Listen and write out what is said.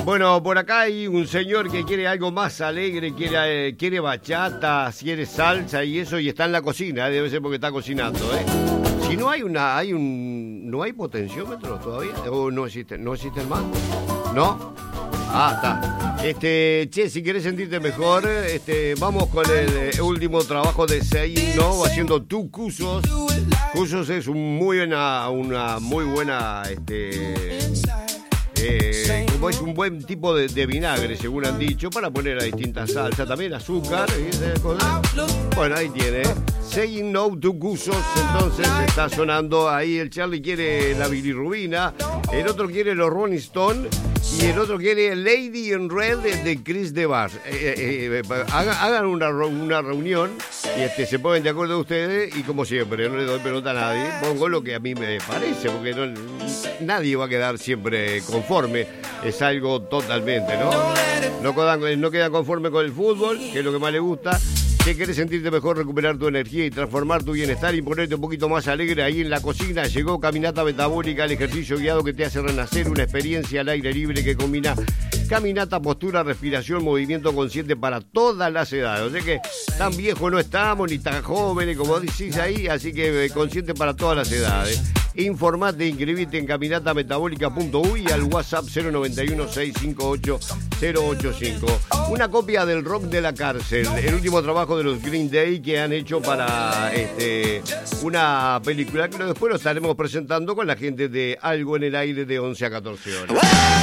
Bueno, por acá hay un señor que quiere algo más alegre, quiere bachata, quiere salsa y eso, y está en la cocina, debe ser porque está cocinando, ¿eh? Si no ¿no hay potenciómetros todavía? ¿O no existen más? ¿No? Ah, está. Che, si querés sentirte mejor, vamos con el último trabajo de Saying No, haciendo Tu Cusos. Cusos es una muy buena, como es un buen tipo de vinagre, según han dicho, para poner a distintas salsas, también azúcar y esas cosas. Bueno, ahí tiene. Saying No to Cusos, entonces está sonando ahí. El Charlie quiere la bilirrubina, el otro quiere los Rolling Stones y el otro quiere Lady in Red de Chris DeBar. Hagan una reunión y se ponen de acuerdo ustedes, y como siempre, no le doy pelota a nadie, pongo lo que a mí me parece, porque nadie va a quedar siempre conforme, es algo totalmente, ¿no? No queda conforme con el fútbol, que es lo que más le gusta. Si querés sentirte mejor, recuperar tu energía y transformar tu bienestar y ponerte un poquito más alegre ahí en la cocina, llegó Caminata Metabólica, el ejercicio guiado que te hace renacer, una experiencia al aire libre que combina caminata, postura, respiración, movimiento consciente para todas las edades. O sea que tan viejos no estamos, ni tan jóvenes como decís ahí, así que consciente para todas las edades. Informate, inscribite en caminatametabólica.uy y al WhatsApp 091-658-085. Una copia del Rock de la Cárcel, el último trabajo de los Green Day que han hecho para una película que después lo estaremos presentando con la gente de Algo en el Aire de 11 a 14 horas.